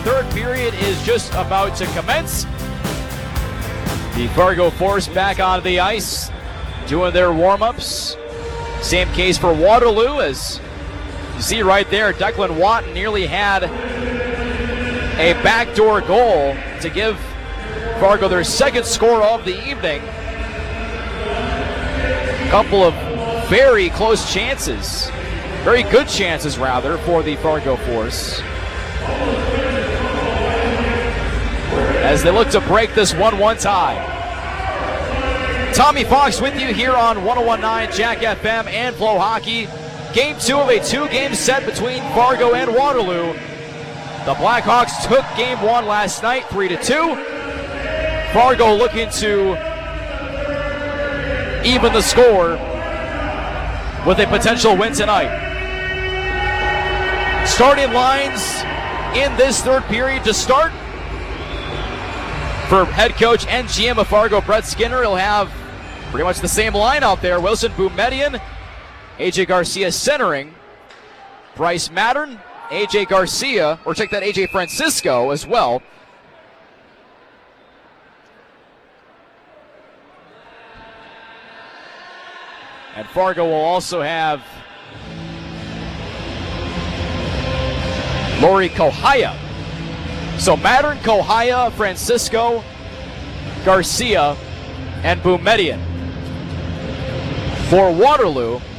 third period is just about to commence. The Fargo Force back onto the ice, doing their warm-ups. Same case for Waterloo, as you see right there, Declan Watton nearly had a backdoor goal to give Fargo their second score of the evening. A couple of very close chances, very good chances rather, for the Fargo Force, as they look to break this 1-1 tie. Tommy Fox with you here on 101.9 Jack FM and Flow Hockey. Game 2 of a 2-game set between Fargo and Waterloo. The Blackhawks took game 1 last night, 3-2. Fargo looking to even the score with a potential win tonight. Starting lines in this third period to start. For head coach and GM of Fargo, Brett Skinner, he'll have pretty much the same line out there. Wilson Boumedian, AJ Garcia centering, Bryce Mattern, AJ Garcia, or check that, AJ Francisco as well. And Fargo will also have Lori Kohaya. So Mattern, Kohaya, Francisco, Garcia, and Boumedian. For Waterloo,